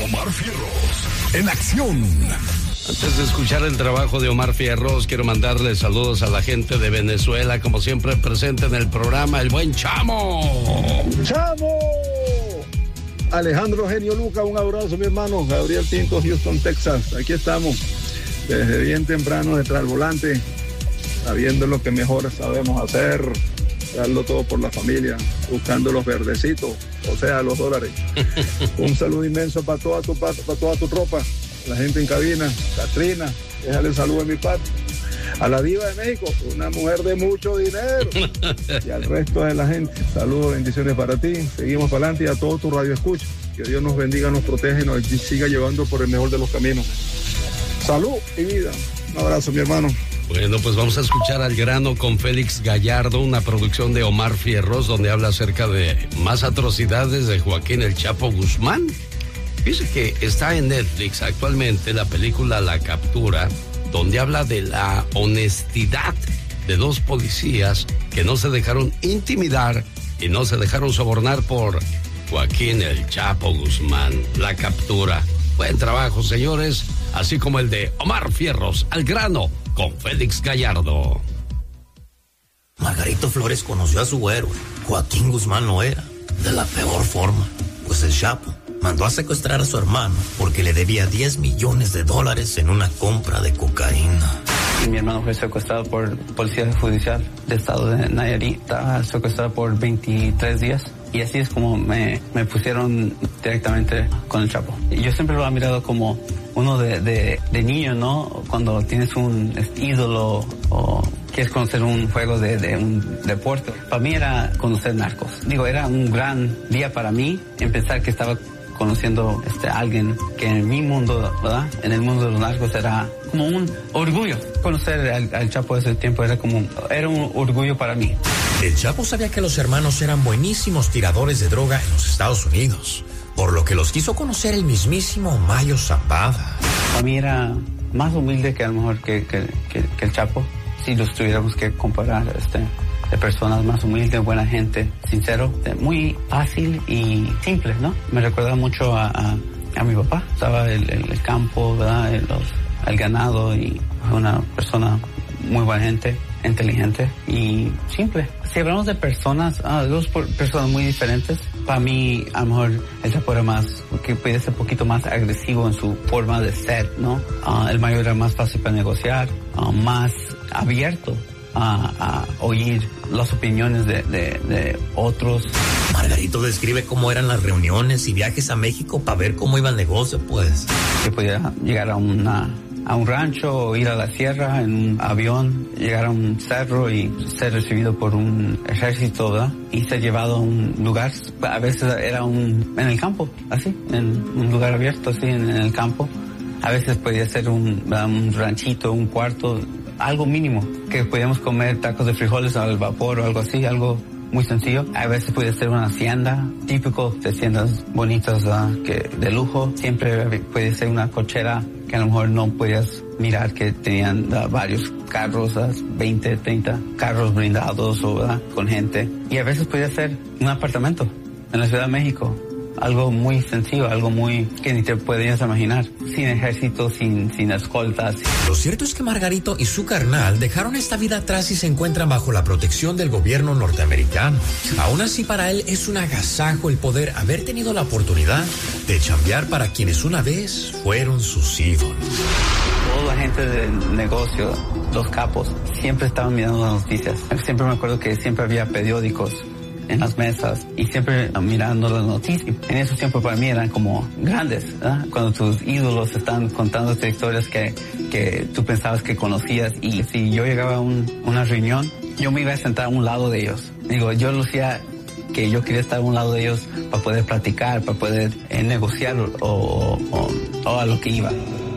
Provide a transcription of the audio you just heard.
Omar Fierros, en acción. Antes de escuchar el trabajo de Omar Fierros, quiero mandarle saludos a la gente de Venezuela, como siempre presente en el programa, el buen Chamo. ¡Chamo! Alejandro Genio Luca, un abrazo, mi hermano. Gabriel Tinto, Houston, Texas. Aquí estamos, desde bien temprano, detrás del volante, sabiendo lo que mejor sabemos hacer, darlo todo por la familia, buscando los verdecitos, o sea, los dólares. Un saludo inmenso para toda tu tropa, la gente en cabina. Katrina, déjale saludo a mi padre. A la diva de México, una mujer de mucho dinero. Y al resto de la gente, saludos, bendiciones para ti. Seguimos para adelante y a todos tus radioescuchas. Que Dios nos bendiga, nos protege y nos siga llevando por el mejor de los caminos. Salud y vida. Un abrazo, mi hermano. Bueno, pues vamos a escuchar Al Grano con Félix Gallardo, una producción de Omar Fierros, donde habla acerca de más atrocidades de Joaquín El Chapo Guzmán. Dice que está en Netflix actualmente la película La Captura, donde habla de la honestidad de dos policías que no se dejaron intimidar y no se dejaron sobornar por Joaquín El Chapo Guzmán. La Captura. Buen trabajo, señores, así como el de Omar Fierros, Al Grano, con Félix Gallardo. Margarito Flores conoció a su héroe. Joaquín Guzmán lo era, de la peor forma, pues el Chapo mandó a secuestrar a su hermano porque le debía $10 millones en una compra de cocaína. Mi hermano fue secuestrado por Policía Judicial del estado de Nayarit. Estaba secuestrado por 23 días. Y así es como me pusieron directamente con el Chapo. Y yo siempre lo he mirado como uno de niño, ¿no? Cuando tienes un ídolo o quieres conocer un juego de un deporte. Para mí era conocer narcos. Era un gran día para mí en pensar que estaba conociendo a alguien que en mi mundo, ¿verdad? En el mundo de los narcos era como un orgullo. Conocer al Chapo de ese tiempo era un orgullo para mí. El Chapo sabía que los hermanos eran buenísimos tiradores de droga en los Estados Unidos, por lo que los quiso conocer el mismísimo Mayo Zambada. Para mí era más humilde que a lo mejor que el Chapo, si los tuviéramos que comparar, de personas más humildes, buena gente, sincero, muy fácil y simple, ¿no? Me recuerda mucho a mi papá. Estaba el campo, ¿verdad? El ganado, y una persona muy buena gente, inteligente y simple. Si hablamos de personas, dos personas muy diferentes, para mí a lo mejor el Chapo era más, que puede ser un poquito más agresivo en su forma de ser, ¿no? El Mayo era más fácil para negociar, más abierto a oír las opiniones de otros. Margarito describe cómo eran las reuniones y viajes a México para ver cómo iba el negocio, pues. Que podía llegar a un rancho o ir a la sierra en un avión, llegar a un cerro y ser recibido por un ejército, ¿verdad? Y ser llevado a un lugar, a veces era en el campo, así, en un lugar abierto, así, en el campo. A veces podía ser un ranchito, un cuarto, algo mínimo, que podíamos comer tacos de frijoles al vapor o algo así, algo muy sencillo. A veces puede ser una hacienda, típico de haciendas bonitas, que de lujo. Siempre puede ser una cochera que a lo mejor no podías mirar, que tenían varios carros, 20, 30 carros blindados con gente. Y a veces podía ser un apartamento en la Ciudad de México. Algo muy sencillo, algo muy que ni te podías imaginar. Sin ejército, sin escoltas. Lo cierto es que Margarito y su carnal dejaron esta vida atrás y se encuentran bajo la protección del gobierno norteamericano. Aún así, para él es un agasajo el poder haber tenido la oportunidad de chambear para quienes una vez fueron sus ídolos. Toda la gente del negocio, los capos, siempre estaban mirando las noticias. Siempre me acuerdo que siempre había periódicos en las mesas y siempre mirando las noticias. En esos tiempos para mí eran como grandes, ¿verdad? Cuando tus ídolos están contándote historias que tú pensabas que conocías, y si yo llegaba a una reunión, yo me iba a sentar a un lado de ellos. Yo lucía que yo quería estar a un lado de ellos para poder platicar, para poder negociar o a lo que iba.